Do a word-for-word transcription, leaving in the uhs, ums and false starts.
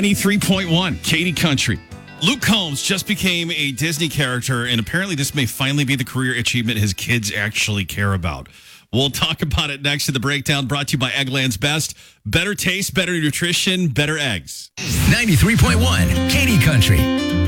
ninety-three point one, Katie Country. Luke Combs just became a Disney character, and apparently this may finally be the career achievement his kids actually care about. We'll talk about it next to the breakdown, brought to you by Eggland's Best. Better taste, better nutrition, better eggs. ninety-three point one, Katie Country.